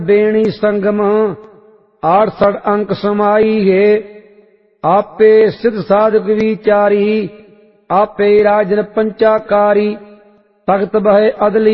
बेणी संगम 68 अंक समाई है। आपे सिद्ध साधक विचारी, आपे राजन पंचाकारी, तख्त बहे अदली